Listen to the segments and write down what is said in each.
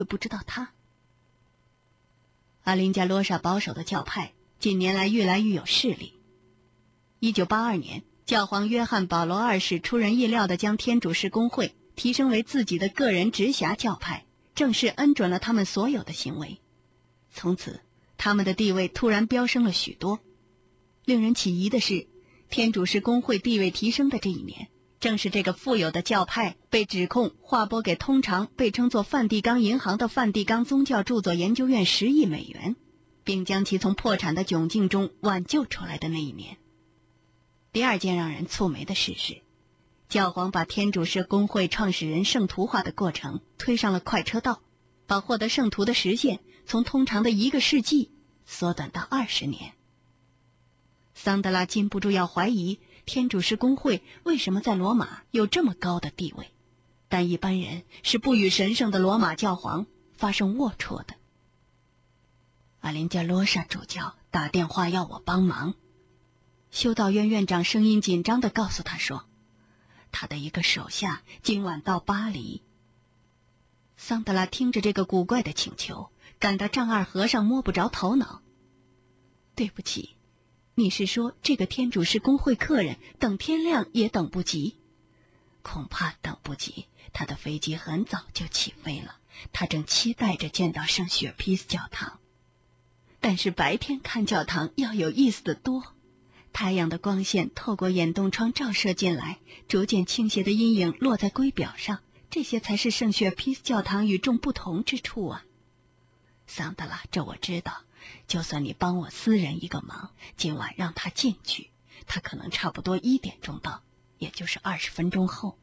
会不知道他。阿林加罗莎保守的教派近年来越来越有势力。1982年，教皇约翰保罗2世出人意料地将天主士公会提升为自己的个人直辖教派，正式恩准了他们所有的行为。从此，他们的地位突然飙升了许多。令人起疑的是，天主士公会地位提升的这一年，正是这个富有的教派被指控划拨给通常被称作梵蒂冈银行的梵蒂冈宗教著作研究院10亿美元，并将其从破产的窘境中挽救出来的那一年。第二件让人蹙眉的事是，教皇把天主士公会创始人圣徒化的过程推上了快车道，把获得圣徒的时限从通常的1个世纪缩短到20年。桑德拉禁不住要怀疑天主士公会为什么在罗马有这么高的地位，但一般人是不与神圣的罗马教皇发生龌龊的。阿林加罗莎主教打电话要我帮忙，修道院院长声音紧张地告诉他说，他的一个手下今晚到巴黎。桑德拉听着这个古怪的请求，感到丈二和尚摸不着头脑。对不起，你是说这个天主士公会客人等天亮也等不及？恐怕等不及，他的飞机很早就起飞了，他正期待着见到圣雪皮斯教堂。但是白天看教堂要有意思得多，太阳的光线透过眼洞窗照射进来，逐渐倾斜的阴影落在圭表上，这些才是圣雪皮斯教堂与众不同之处啊。桑德拉，这我知道，就算你帮我私人一个忙，今晚让他进去，他可能差不多1点钟到，也就是20分钟后。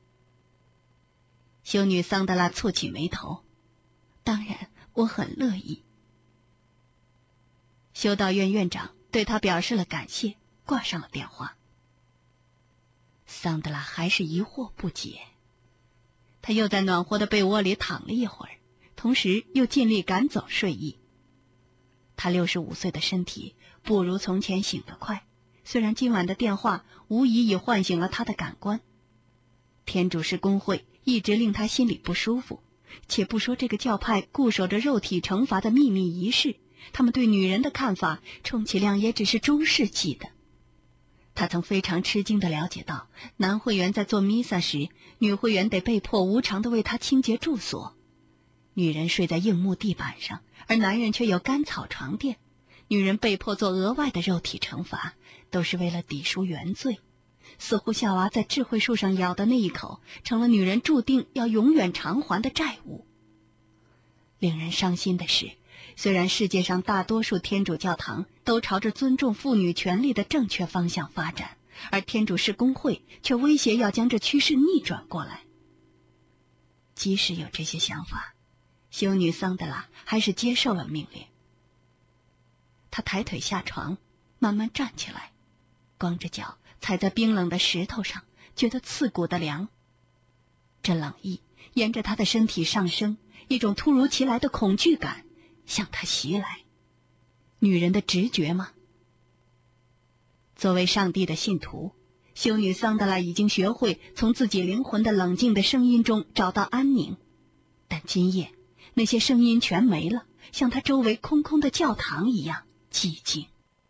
修女桑德拉蹙起眉头，当然，我很乐意。修道院院长对他表示了感谢，挂上了电话。桑德拉还是疑惑不解，他又在暖和的被窝里躺了一会儿，同时又尽力赶走睡意。他65岁的身体不如从前醒得快，虽然今晚的电话无疑已唤醒了他的感官。天主士公会一直令他心里不舒服，且不说这个教派固守着肉体惩罚的秘密仪式，他们对女人的看法充其量也只是中世纪的。他曾非常吃惊地了解到，男会员在做弥撒时，女会员得被迫无偿地为他清洁住所。女人睡在硬木地板上，而男人却有干草床垫。女人被迫做额外的肉体惩罚，都是为了抵赎原罪。似乎夏娃在智慧树上咬的那一口，成了女人注定要永远偿还的债务。令人伤心的是，虽然世界上大多数天主教堂都朝着尊重妇女权利的正确方向发展，而天主士公会却威胁要将这趋势逆转过来。即使有这些想法，修女桑德拉还是接受了命令。她抬腿下床，慢慢站起来，光着脚踩在冰冷的石头上，觉得刺骨的凉。这冷意沿着她的身体上升，一种突如其来的恐惧感向她袭来。女人的直觉吗？作为上帝的信徒，修女桑德拉已经学会从自己灵魂的冷静的声音中找到安宁，但今夜那些声音全没了，像她周围空空的教堂一样寂静。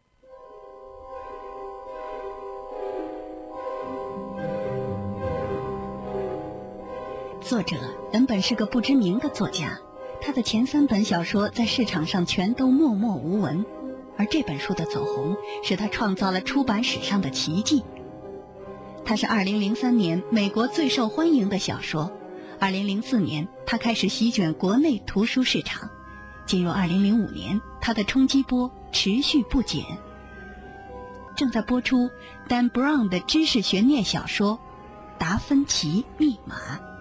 作者原本是个不知名的作家，他的前3本小说在市场上全都默默无闻，而这本书的走红使他创造了出版史上的奇迹。它是2003年美国最受欢迎的小说，2004年他开始席卷国内图书市场，进入2005年他的冲击波持续不减。正在播出Dan Brown 的知识悬念小说《达芬奇密码》。